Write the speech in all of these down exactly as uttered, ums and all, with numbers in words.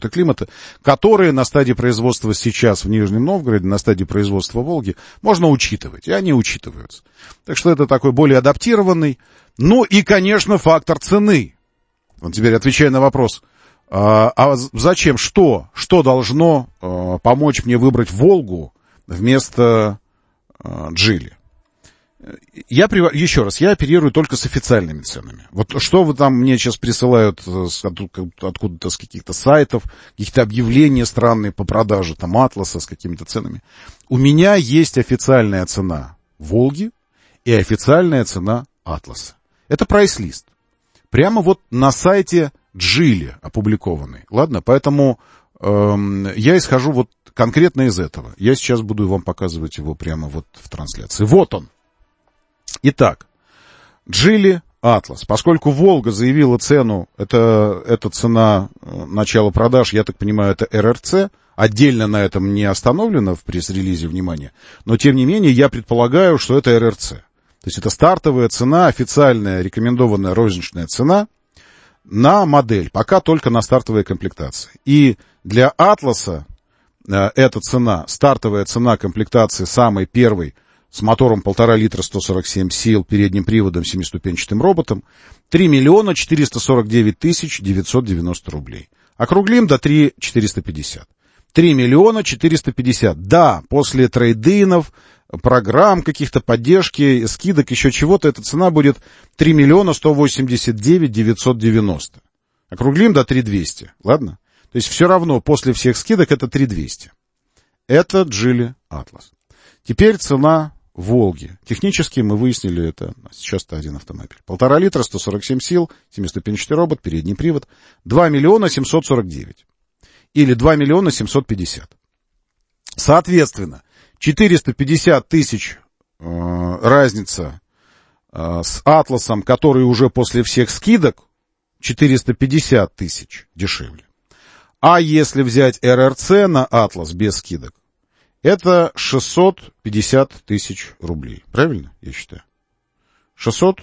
микроклимата, которые на стадии производства сейчас в Нижнем Новгороде, на стадии производства в Волге, можно учитывать, и они учитываются. Так что это такой более адаптированный. Ну и, конечно, фактор цены. Вот теперь отвечая на вопрос, а, а зачем, что, что должно а, помочь мне выбрать Волгу вместо а, Джили? Я, еще раз, я оперирую только с официальными ценами. Вот что вы там мне сейчас присылают откуда-то с каких-то сайтов, какие-то объявления странные по продаже, там, Атласа с какими-то ценами. У меня есть официальная цена Волги и официальная цена Атласа. Это прайс-лист. Прямо вот на сайте Джили опубликованный. Ладно, поэтому эм, я исхожу вот конкретно из этого. Я сейчас буду вам показывать его прямо вот в трансляции. Вот он. Итак, Джили Атлас. Поскольку Волга заявила цену, это, это цена начала продаж, я так понимаю, это эр эр цэ, отдельно на этом не остановлено в пресс-релизе, внимание, но тем не менее я предполагаю, что это эр эр цэ. То есть это стартовая цена, официальная рекомендованная розничная цена на модель, пока только на стартовой комплектации. И для Атласа э, эта цена, стартовая цена комплектации самой первой, с мотором полтора литра, сто сорок семь сил, передним приводом, семиступенчатым роботом, три миллиона четыреста сорок девять тысяч девятьсот девяносто рублей. Округлим до три тысячи четыреста пятьдесят. три миллиона четыреста пятьдесят. Да, после трейд-инов, программ каких-то, поддержки, скидок, еще чего-то, эта цена будет три миллиона сто восемьдесят девять тысяч девятьсот девяносто. Округлим до три тысячи двести. Ладно? То есть все равно после всех скидок это три тысячи двести. Это Джили Атлас. Теперь цена Волги. Технически мы выяснили это. Сейчас это один автомобиль. Полтора литра, сто сорок семь сил, семиступенчатый робот, передний привод. два миллиона семьсот сорок девять. Или два миллиона семьсот пятьдесят. Соответственно, четыреста пятьдесят тысяч э, разница э, с Атласом, который уже после всех скидок четыреста пятьдесят тысяч дешевле. А если взять эр эр цэ на Атлас без скидок, это шестьсот пятьдесят тысяч рублей. Правильно, я считаю? шестьсот?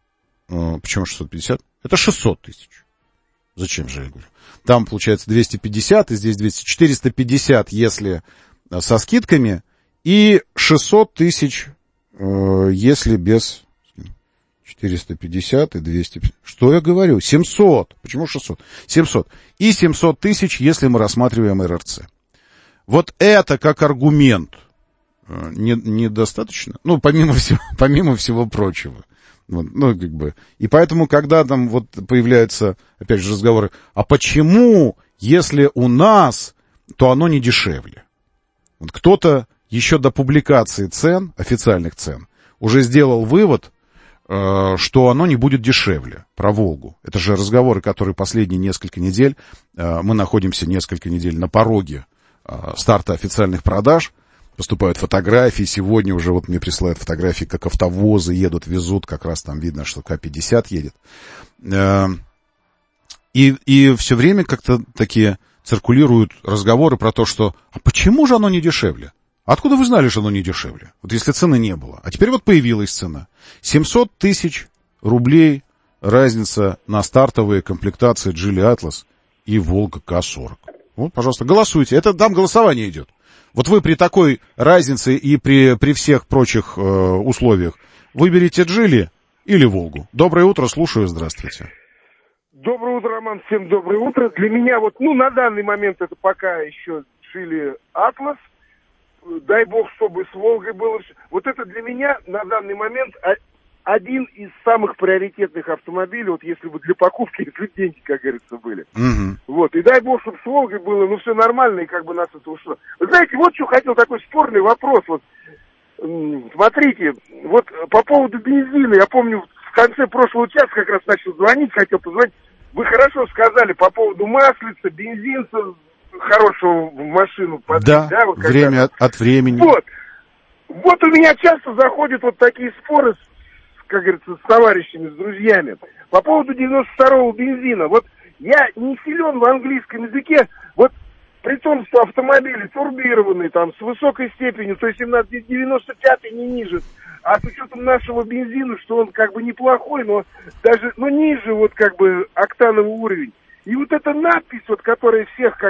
Э, почему шестьсот пятьдесят? Это шестьсот тысяч. Зачем же я говорю? Там получается двести пятьдесят, и здесь двести. четыреста пятьдесят, если со скидками, и шестьсот тысяч, э, если без... четыреста пятьдесят и двести... Что я говорю? семьсот. Почему шестьсот? семьсот. И семьсот тысяч, если мы рассматриваем эр эр цэ. Вот это как аргумент не, недостаточно, ну, помимо всего, помимо всего прочего. Вот, ну, как бы. И поэтому, когда там вот появляются, опять же, разговоры, а почему, если у нас, то оно не дешевле? Вот кто-то еще до публикации цен, официальных цен, уже сделал вывод, э, что оно не будет дешевле, про Волгу. Это же разговоры, которые последние несколько недель, э, мы находимся несколько недель на пороге старта официальных продаж, поступают фотографии, сегодня уже вот мне присылают фотографии, как автовозы едут, везут, как раз там видно, что ка пятьдесят едет. И, и все время как-то такие циркулируют разговоры про то, что а почему же оно не дешевле? Откуда вы знали, что оно не дешевле? Вот если цены не было. А теперь вот появилась цена. семьсот тысяч рублей разница на стартовые комплектации Джили Атлас и Волга ка сорок. Вот, пожалуйста, голосуйте. Это там голосование идет. Вот вы при такой разнице и при, при всех прочих э, условиях выберите Джили или Волгу. Доброе утро, слушаю, здравствуйте. Доброе утро, Роман, всем доброе утро. Для меня вот, ну, на данный момент это пока еще Джили Атлас. Дай бог, чтобы с Волгой было все. Вот это для меня на данный момент один из самых приоритетных автомобилей, вот если бы для покупки, если деньги, как говорится, были. Mm-hmm. Вот, и дай бог, чтобы с Волгой было, ну, все нормально, и как бы нас это ушло. Вы знаете, вот что хотел, такой спорный вопрос, вот, смотрите, вот по поводу бензина, я помню, в конце прошлого часа как раз начал звонить, хотел позвонить, вы хорошо сказали по поводу маслица, бензинца, хорошего в машину подлить, да, да? Вот время от, от времени. Вот, вот у меня часто заходят вот такие споры, как говорится, с товарищами, с друзьями. По поводу девяносто второго бензина. Вот я не силен в английском языке, вот при том, что автомобили турбированные, там, с высокой степенью, то есть им надо девяносто пятый не ниже, а с учетом нашего бензина, что он как бы неплохой, но даже, ну, ниже вот как бы октановый уровень. И вот эта надпись, вот, которая всех как